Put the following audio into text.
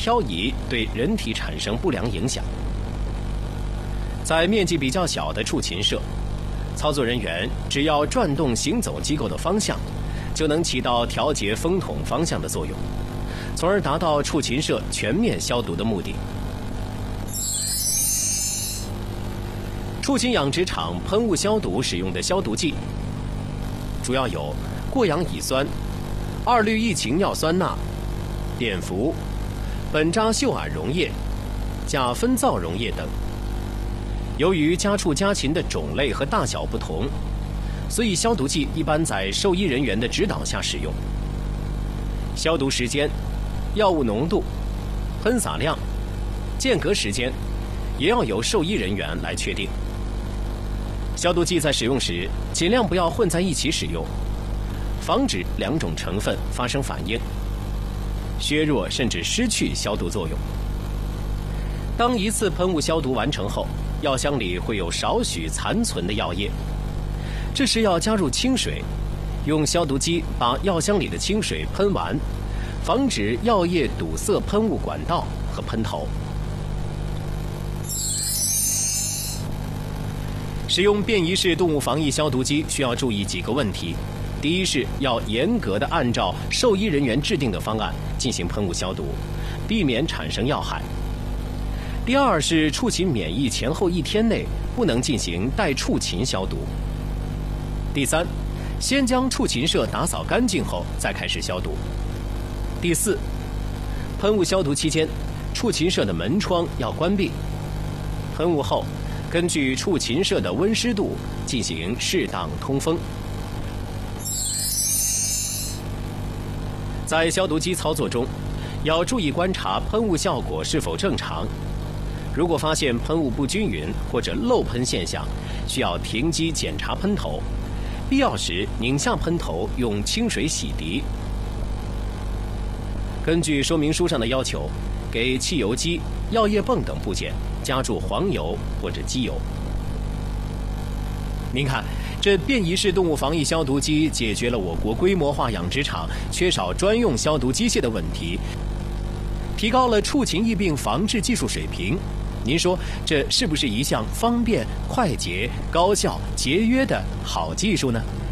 漂移对人体产生不良影响。在面积比较小的畜禽舍，操作人员只要转动行走机构的方向，就能起到调节风筒方向的作用，从而达到畜禽舍全面消毒的目的。畜禽养殖场喷雾消毒使用的消毒剂，主要有过氧乙酸、2氯异氰尿酸钠、碘伏、苯扎溴铵溶液、甲酚皂溶液等。由于家畜家禽的种类和大小不同，所以消毒剂一般在兽医人员的指导下使用。消毒时间、药物浓度、喷洒量、间隔时间也要由兽医人员来确定。消毒剂在使用时尽量不要混在一起使用，防止两种成分发生反应，削弱甚至失去消毒作用。当一次喷雾消毒完成后，药箱里会有少许残存的药液，这时要加入清水，用消毒机把药箱里的清水喷完，防止药液堵塞喷雾管道和喷头。使用便宜式动物防疫消毒机需要注意几个问题。第一是要严格地按照兽医人员制定的方案进行喷雾消毒，避免产生药害。第二是畜禽免疫前后1天内不能进行带畜禽消毒。第三，先将畜禽舍打扫干净后再开始消毒。第四，喷雾消毒期间，畜禽舍的门窗要关闭。喷雾后，根据畜禽舍的温湿度进行适当通风。在消毒机操作中，要注意观察喷雾效果是否正常。如果发现喷雾不均匀或者漏喷现象，需要停机检查喷头，必要时拧下喷头用清水洗涤。根据说明书上的要求，给汽油机、药液泵等部件加注黄油或者机油。您看，这便宜式动物防疫消毒机解决了我国规模化养殖场缺少专用消毒机械的问题，提高了畜禽疫病防治技术水平。您说这是不是一项方便、快捷、高效、节约的好技术呢？